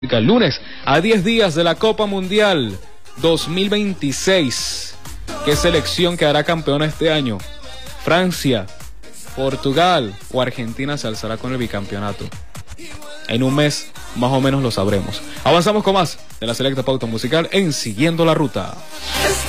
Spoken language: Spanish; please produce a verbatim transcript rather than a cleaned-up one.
El lunes, a diez días de la Copa Mundial dos mil veintiséis. ¿Qué selección quedará campeona este año? ¿Francia, Portugal o Argentina se alzará con el bicampeonato? En un mes, más o menos lo sabremos. Avanzamos con más de la selecta pauta musical en Siguiendo la Ruta.